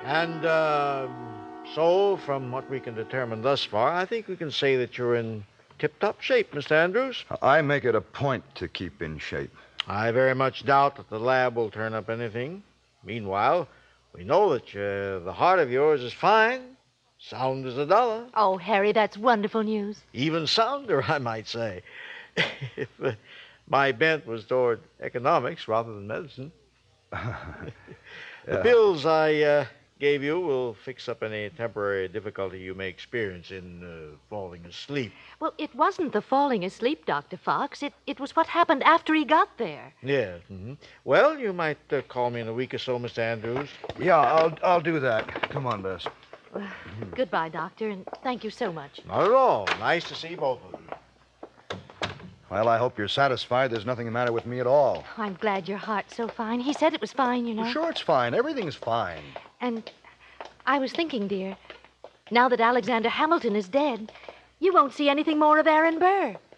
And so, from what we can determine thus far, I think we can say that you're in tip-top shape, Mr. Andrews. I make it a point to keep in shape. I very much doubt that the lab will turn up anything. Meanwhile, we know that the heart of yours is fine, sound as a dollar. Oh, Harry, that's wonderful news. Even sounder, I might say. If my bent was toward economics rather than medicine. The pills I gave you will fix up any temporary difficulty you may experience in falling asleep. Well, it wasn't the falling asleep, Dr. Fox. It was what happened after he got there. Yes. Well, you might call me in a week or so, Mr. Andrews. Yeah, I'll do that. Come on, Bess. Goodbye, Doctor, and thank you so much. Not at all. Nice to see both of you. Well, I hope you're satisfied. There's nothing the matter with me at all. I'm glad your heart's so fine. He said it was fine, you know. Well, sure, it's fine. Everything's fine. And I was thinking, dear, now that Alexander Hamilton is dead, you won't see anything more of Aaron Burr.